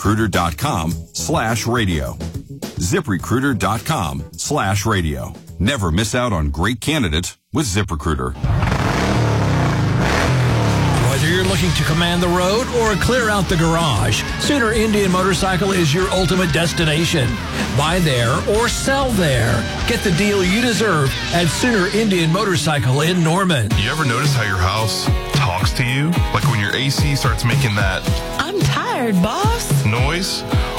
ZipRecruiter.com/radio. ZipRecruiter.com/radio. Never miss out on great candidates with ZipRecruiter. Whether you're looking to command the road or clear out the garage, Sooner Indian Motorcycle is your ultimate destination. Buy there or sell there. Get the deal you deserve at Sooner Indian Motorcycle in Norman. You ever notice how your house talks to you? Like when your AC starts making that "I'm tired, boss" noise?